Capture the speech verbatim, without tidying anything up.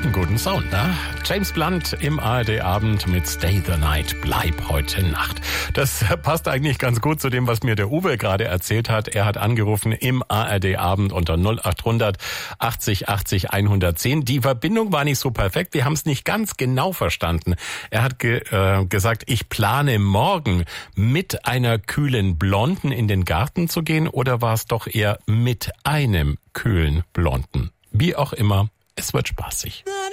einen guten Sound, ne? James Blunt im A R D-Abend mit Stay the Night, bleib heute Nacht. Das passt eigentlich ganz gut zu dem, was mir der Uwe gerade erzählt hat. Er hat angerufen im A R D-Abend unter null acht hundert achtzig achtzig hundertzehn. Die Verbindung war nicht so perfekt, wir haben es nicht ganz genau verstanden. Er hat ge, äh, gesagt, ich plane morgen mit einer kühlen Blonden in den Garten zu gehen, oder war es doch eher mit einem kühlen Blonden? Wie auch immer, es wird spaßig.